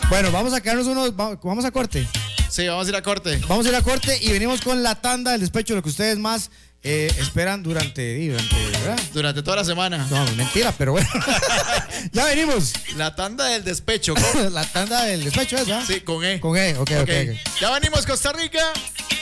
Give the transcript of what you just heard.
Bueno, vamos a quedarnos vamos a corte. Sí, vamos a ir a corte. Vamos a ir a corte y venimos con la tanda del despecho, lo que ustedes más esperan durante, ¿verdad? Durante toda la semana. No, mentira, pero bueno. Ya venimos. La tanda del despecho. La tanda del despecho es, ¿verdad? Sí, con E. Con E, ok. Ya venimos, Costa Rica.